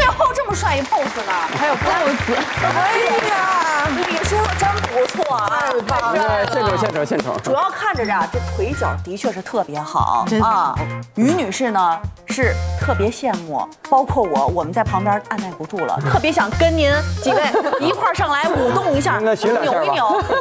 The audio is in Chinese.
最后这么帅一 pose 呢？ 还有 pose， 哎呀，李叔真不错啊！ 献丑。 主要看着呀，这腿脚的确是特别好啊。于女士呢是特别羡慕，包括我们在旁边按耐不住了，特别想跟您几位一块儿上来舞动一下， 那学两下吧扭一扭，